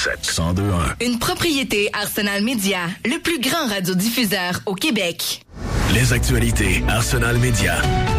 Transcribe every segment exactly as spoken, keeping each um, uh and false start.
sept, cent deux un. Une propriété Arsenal Média, le plus grand radiodiffuseur au Québec. Les actualités Arsenal Média.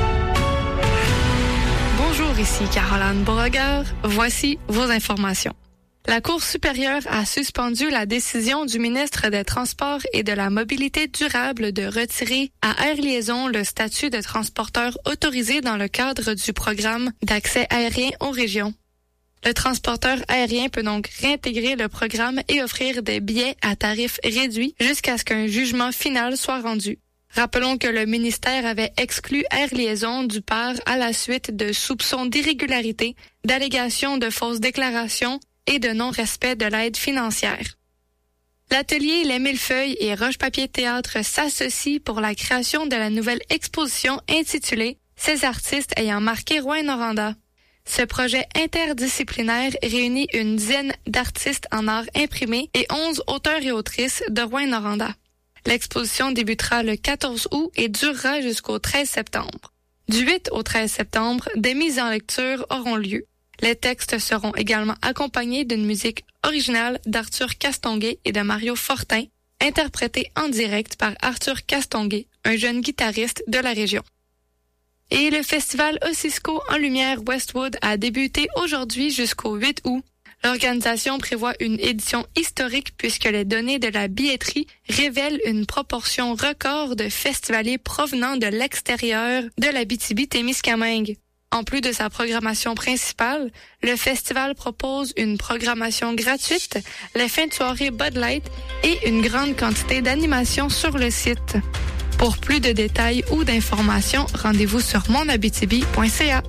Bonjour, ici Caroline Beauregard. Voici vos informations. La Cour supérieure a suspendu la décision du ministre des Transports et de la Mobilité durable de retirer à Air Liaison le statut de transporteur autorisé dans le cadre du programme d'accès aérien aux régions. Le transporteur aérien peut donc réintégrer le programme et offrir des billets à tarif réduit jusqu'à ce qu'un jugement final soit rendu. Rappelons que le ministère avait exclu Air Liaison du P A R à la suite de soupçons d'irrégularité, d'allégations de fausses déclarations et de non-respect de l'aide financière. L'atelier Les Millefeuilles et Roche-Papier Théâtre s'associent pour la création de la nouvelle exposition intitulée « Ces artistes ayant marqué Rouyn-Noranda ». Ce projet interdisciplinaire réunit une dizaine d'artistes en art imprimé et onze auteurs et autrices de Rouyn-Noranda. L'exposition débutera le quatorze août et durera jusqu'au treize septembre. Du huit au treize septembre, des mises en lecture auront lieu. Les textes seront également accompagnés d'une musique originale d'Arthur Castonguay et de Mario Fortin, interprétée en direct par Arthur Castonguay, un jeune guitariste de la région. Et le festival Ossisco en lumière Westwood a débuté aujourd'hui jusqu'au huit août. L'organisation prévoit une édition historique puisque les données de la billetterie révèlent une proportion record de festivaliers provenant de l'extérieur de l'Abitibi-Témiscamingue. En plus de sa programmation principale, le festival propose une programmation gratuite, les fins de soirée Bud Light et une grande quantité d'animations sur le site. Pour plus de détails ou d'informations, rendez-vous sur mon abitibi point c a.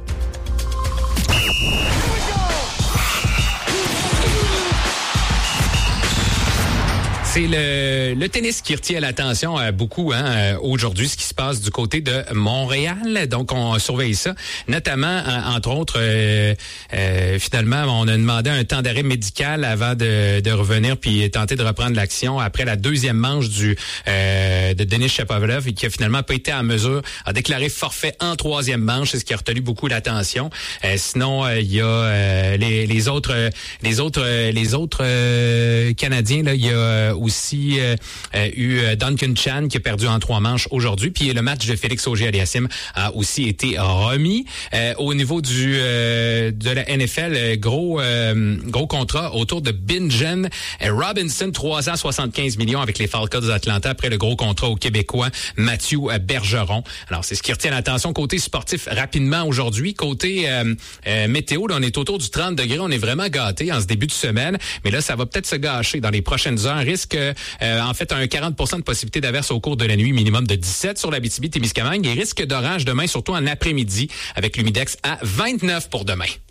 C'est le, le tennis qui retient l'attention euh, beaucoup hein, aujourd'hui, ce qui se passe du côté de Montréal. Donc, on surveille ça. Notamment, euh, entre autres, euh, euh, finalement, on a demandé un temps d'arrêt médical avant de, de revenir puis tenter de reprendre l'action après la deuxième manche du euh, de Denis Shapovalov, qui a finalement pas été en mesure, a déclaré forfait en troisième manche. C'est ce qui a retenu beaucoup l'attention. Euh, sinon, il euh, y a euh, les, les autres, euh, les autres, euh, les autres euh, Canadiens. Là, il y a euh, aussi euh, euh, eu Duncan Chan qui a perdu en trois manches aujourd'hui. Puis le match de Félix Auger-Aliassime a aussi été remis. Euh, au niveau du euh, de la N F L, gros euh, gros contrat autour de Bingen Robinson, trois cent soixante-quinze millions avec les Falcons d'Atlanta après le gros contrat au Québécois Mathieu Bergeron. Alors c'est ce qui retient l'attention côté sportif rapidement aujourd'hui. Côté euh, euh, météo, là, on est autour du trente degrés. On est vraiment gâtés en ce début de semaine. Mais là, ça va peut-être se gâcher dans les prochaines heures. Risque Euh, en fait, un quarante pour cent de possibilité d'averse au cours de la nuit, minimum de dix-sept sur l'Abitibi-Témiscamingue et risque d'orage demain, surtout en après-midi, avec l'humidex à vingt-neuf pour demain.